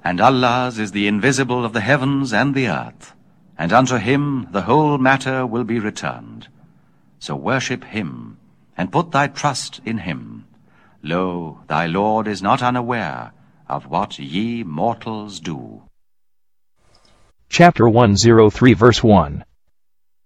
And Allah's is the invisible of the heavens and the earth, and unto him the whole matter will be returned. So worship him, and put thy trust in him. Lo, thy Lord is not unaware of what ye mortals do. Chapter 103 verse 1.